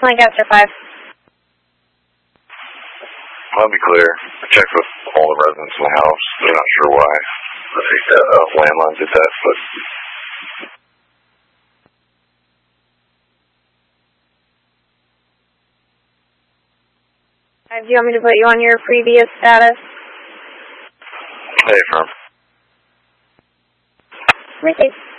Lancaster 5. I'll be clear. I checked with all the residents in the house. They're not sure why. I think landline did that, but... Do you want me to put you on your previous status? Hey, firm. Right.